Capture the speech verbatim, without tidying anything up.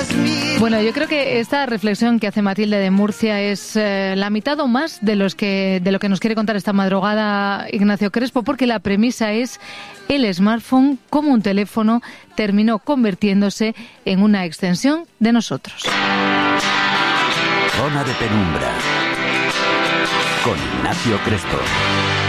Bueno, yo creo que esta reflexión que hace Matilde de Murcia es eh, la mitad o más de, los que, de lo que nos quiere contar esta madrugada Ignacio Crespo, porque la premisa es el smartphone como un teléfono terminó convirtiéndose en una extensión de nosotros. Zona de Penumbra con Ignacio Crespo.